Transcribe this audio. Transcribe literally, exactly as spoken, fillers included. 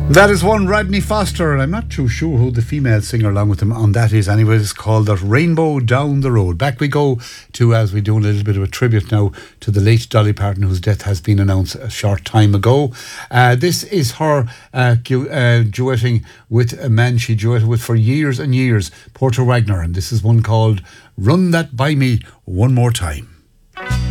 That is one Rodney Foster, and I'm not too sure who the female singer along with him on that is. Anyway, it's called that Rainbow Down the Road. Back we go to, as we do a little bit of a tribute now to the late Dolly Parton, whose death has been announced a short time ago. Uh, this is her uh, gu- uh, duetting with a man she duetted with for years and years, Porter Wagner, and this is one called Run That By Me One More Time.